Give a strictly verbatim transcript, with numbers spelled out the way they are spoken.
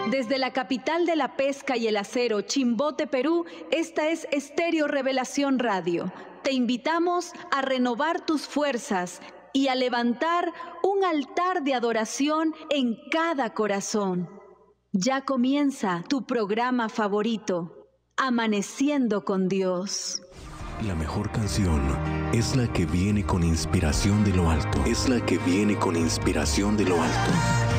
Desde la capital de la pesca y el acero, Chimbote, Perú, esta es Estéreo Revelación Radio. Te invitamos a renovar tus fuerzas y a levantar un altar de adoración en cada corazón. Ya comienza tu programa favorito, Amaneciendo con Dios. La mejor canción es la que viene con inspiración de lo alto. Es la que viene con inspiración de lo alto.